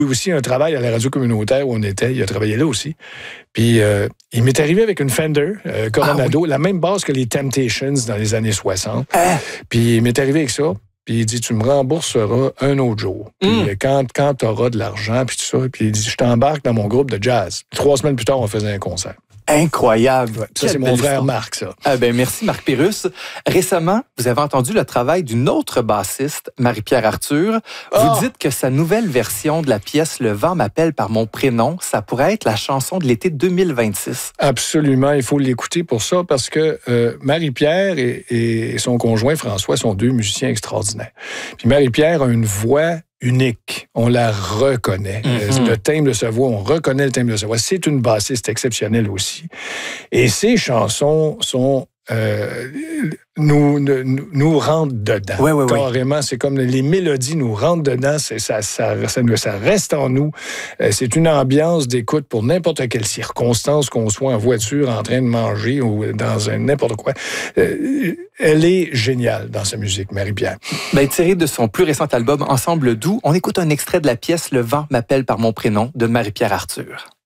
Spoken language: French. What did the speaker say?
aussi un travail à la radio communautaire où on était. Il a travaillé là aussi. Puis il m'est arrivé avec une Fender Coronado, la même basse que les Temptations dans les années 60. Puis il m'est arrivé avec ça. Puis il dit, tu me rembourseras un autre jour. Puis quand tu auras de l'argent, puis tout ça. Puis il dit, je t'embarque dans mon groupe de jazz. 3 semaines plus tard, on faisait un concert. Incroyable. Ouais, ça, c'est mon frère Marc, ça. Merci, Marc Pérusse. Récemment, vous avez entendu le travail d'une autre bassiste, Marie-Pierre Arthur. Vous dites que sa nouvelle version de la pièce « Le vent m'appelle par mon prénom », ça pourrait être la chanson de l'été 2026. Absolument, il faut l'écouter pour ça, parce que Marie-Pierre et son conjoint François sont 2 musiciens extraordinaires. Puis Marie-Pierre a une voix unique. On la reconnaît. Le timbre de sa voix, on reconnaît le timbre de sa voix. C'est une bassiste exceptionnelle aussi. Et ses chansons sont... nous rentrent dedans. Carrément, c'est comme les mélodies nous rentrent dedans, ça reste en nous. C'est une ambiance d'écoute pour n'importe quelle circonstance, qu'on soit en voiture, en train de manger ou dans n'importe quoi. Elle est géniale dans sa musique, Marie-Pierre. Tiré de son plus récent album Ensemble doux, on écoute un extrait de la pièce « Le vent m'appelle par mon prénom » de Marie-Pierre Arthur.